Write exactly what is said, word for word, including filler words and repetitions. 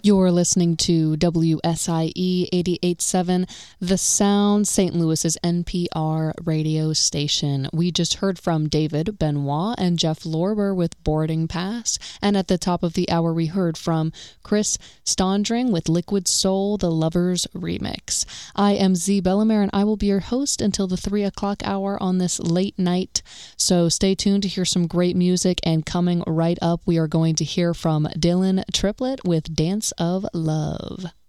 You're listening to W S I E eighty-eight point seven, The Sound, Saint Louis's N P R radio station. We just heard from David Benoit and Jeff Lorber with Boarding Pass, and at the top of the hour we heard from Chris Stondring with Liquid Soul, the Lovers remix. I am Z Bellamere, and I will be your host until the three o'clock hour on this late night, so stay tuned to hear some great music, and coming right up we are going to hear from Dylan Triplett with Dance of Love.